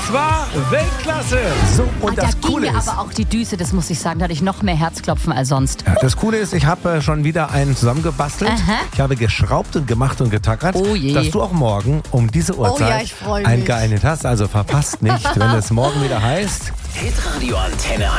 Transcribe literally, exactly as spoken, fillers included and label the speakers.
Speaker 1: Das war Weltklasse. So, und
Speaker 2: ah,
Speaker 1: das
Speaker 2: da
Speaker 1: Coole
Speaker 2: ging mir
Speaker 1: ist...
Speaker 2: aber auch die Düse, das muss ich sagen. Da hatte ich noch mehr Herzklopfen als sonst.
Speaker 1: Ja, das Coole ist, ich habe äh, schon wieder einen zusammengebastelt.
Speaker 2: Aha.
Speaker 1: Ich habe geschraubt und gemacht und getackert,
Speaker 2: Oh je.
Speaker 1: dass du auch morgen um diese Uhrzeit
Speaker 3: ja, ich freu mich.
Speaker 1: eingeeignet hast. Also verpasst nicht, wenn es morgen wieder heißt...
Speaker 4: Hitradio Antenne